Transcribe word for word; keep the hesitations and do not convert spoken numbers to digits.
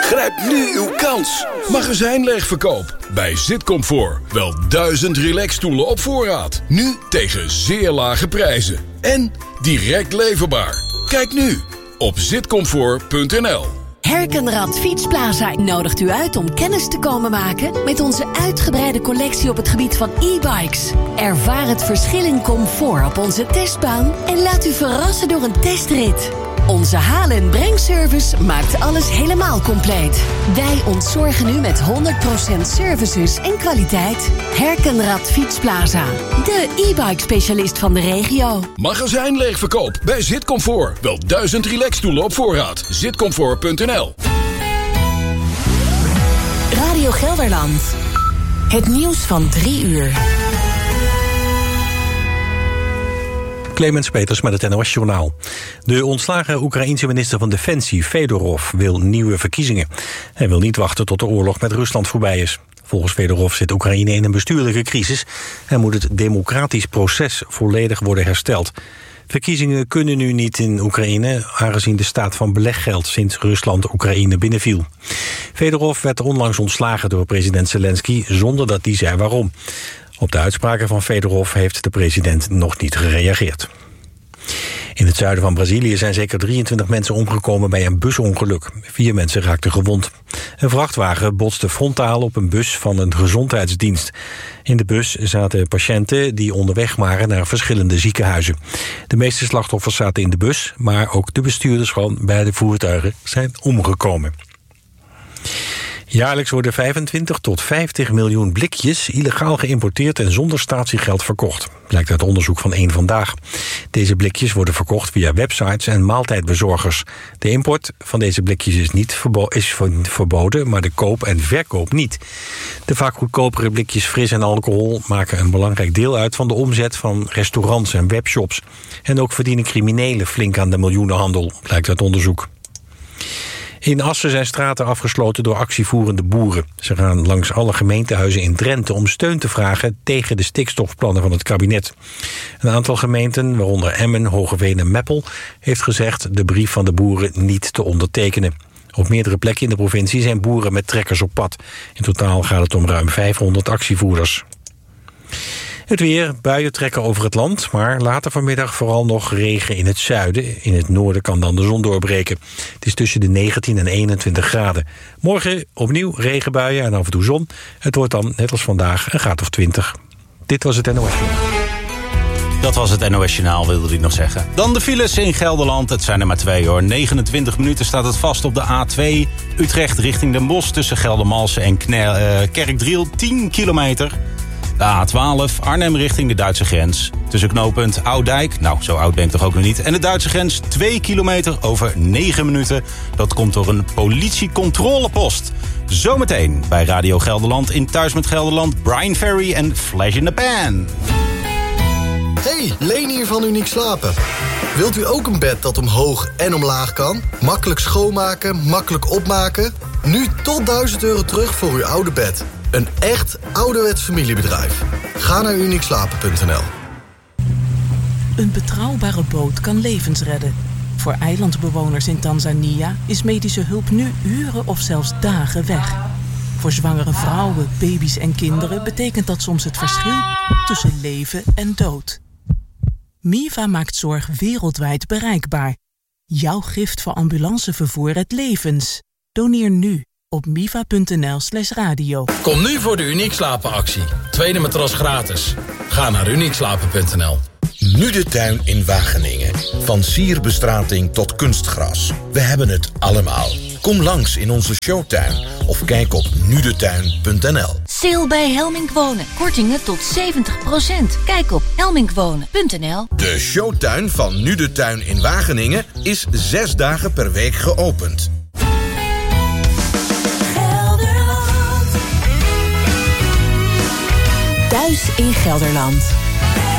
Grijp nu uw kans. Magazijnleegverkoop. Bij Zitcomfort. Wel duizend relaxstoelen op voorraad. Nu tegen zeer lage prijzen. En direct leverbaar. Kijk nu op zitcomfort punt n l. Herkenrad Fietsplaza nodigt u uit om kennis te komen maken met onze uitgebreide collectie op het gebied van e-bikes. Ervaar het verschil in comfort op onze testbaan en laat u verrassen door een testrit. Onze haal- en brengservice maakt alles helemaal compleet. Wij ontzorgen u met honderd procent services en kwaliteit. Herkenrad Fietsplaza, de e-bike specialist van de regio. Magazijnleegverkoop bij Zitcomfort. Wel duizend relaxstoelen op voorraad. zitcomfort punt n l. Radio Gelderland. Het nieuws van drie uur. Clemens Peters met het N O S-journaal. De ontslagen Oekraïense minister van Defensie, Fedorov, wil nieuwe verkiezingen. Hij wil niet wachten tot de oorlog met Rusland voorbij is. Volgens Fedorov zit Oekraïne in een bestuurlijke crisis en moet het democratisch proces volledig worden hersteld. Verkiezingen kunnen nu niet in Oekraïne, aangezien de staat van beleg geldt sinds Rusland Oekraïne binnenviel. Fedorov werd onlangs ontslagen door president Zelensky zonder dat die zei waarom. Op de uitspraken van Fedorov heeft de president nog niet gereageerd. In het zuiden van Brazilië zijn zeker drieëntwintig mensen omgekomen bij een busongeluk. Vier mensen raakten gewond. Een vrachtwagen botste frontaal op een bus van een gezondheidsdienst. In de bus zaten patiënten die onderweg waren naar verschillende ziekenhuizen. De meeste slachtoffers zaten in de bus, maar ook de bestuurders van beide voertuigen zijn omgekomen. Jaarlijks worden vijfentwintig tot vijftig miljoen blikjes illegaal geïmporteerd en zonder statiegeld verkocht. Blijkt uit onderzoek van Eén Vandaag. Deze blikjes worden verkocht via websites en maaltijdbezorgers. De import van deze blikjes is niet verbo- is verboden, maar de koop en verkoop niet. De vaak goedkopere blikjes fris en alcohol maken een belangrijk deel uit van de omzet van restaurants en webshops. En ook verdienen criminelen flink aan de miljoenenhandel, blijkt uit onderzoek. In Assen zijn straten afgesloten door actievoerende boeren. Ze gaan langs alle gemeentehuizen in Drenthe om steun te vragen tegen de stikstofplannen van het kabinet. Een aantal gemeenten, waaronder Emmen, Hogeveen en Meppel, heeft gezegd de brief van de boeren niet te ondertekenen. Op meerdere plekken in de provincie zijn boeren met trekkers op pad. In totaal gaat het om ruim vijfhonderd actievoerders. Het weer, buien trekken over het land, maar later vanmiddag vooral nog regen in het zuiden. In het noorden kan dan de zon doorbreken. Het is tussen de negentien en eenentwintig graden. Morgen opnieuw regenbuien en af en toe zon. Het wordt dan, net als vandaag, een graad of twintig. Dit was het N O S. Dat was het N O S-journaal, wilde ik nog zeggen. Dan de files in Gelderland. Het zijn er maar twee hoor. negenentwintig minuten staat het vast op de A twee. Utrecht richting Den Bosch tussen Geldermalsen en Kne- uh, Kerkdriel. tien kilometer. De A twaalf, Arnhem richting de Duitse grens. Tussen knooppunt Oudijk, nou zo oud ben ik toch ook nog niet... en de Duitse grens twee kilometer over negen minuten. Dat komt door een politiecontrolepost. Zometeen bij Radio Gelderland in Thuis met Gelderland... Brian Ferry en Flash in the Pan. Hey, Leen hier van Uniek Slapen. Wilt u ook een bed dat omhoog en omlaag kan? Makkelijk schoonmaken, makkelijk opmaken? Nu tot duizend euro terug voor uw oude bed. Een echt ouderwets familiebedrijf. Ga naar uniek slapen punt n l. Een betrouwbare boot kan levens redden. Voor eilandbewoners in Tanzania is medische hulp nu uren of zelfs dagen weg. Voor zwangere vrouwen, baby's en kinderen betekent dat soms het verschil tussen leven en dood. Miva maakt zorg wereldwijd bereikbaar. Jouw gift voor ambulancevervoer redt levens. Doneer nu op miva punt n l slash radio. Kom nu voor de Uniek Slapen actie. Tweede matras gratis. Ga naar uniek slapen punt n l. Nu de tuin in Wageningen. Van sierbestrating tot kunstgras. We hebben het allemaal. Kom langs in onze showtuin of kijk op nu de tuin punt n l. Sale bij Helmink Wonen. Kortingen tot zeventig procent. Kijk op helmink wonen punt n l. De showtuin van Nu de Tuin in Wageningen is zes dagen per week geopend. Thuis in Gelderland.